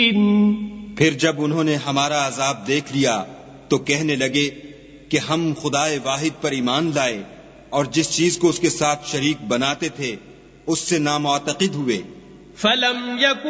फिर जब उन्होंने हमारा अजाब देख लिया तो कहने लगे कि हम खुदाए वाहिद पर ईमान लाए और जिस चीज को उसके साथ शरीक बनाते थे उससे नामुअतकिद हुए।